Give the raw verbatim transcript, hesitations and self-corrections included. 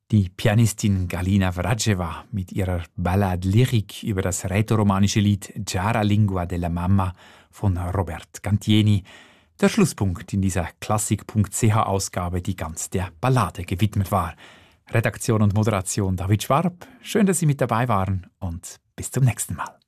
Die Pianistin Galina Vradzeva mit ihrer Ballad-Lyrik über das rätoromanische Lied Giara Lingua della Mamma von Robert Gantieni. Der Schlusspunkt in dieser Klassik.ch-Ausgabe, die ganz der Ballade gewidmet war. Redaktion und Moderation David Schwarb. Schön, dass Sie mit dabei waren und bis zum nächsten Mal.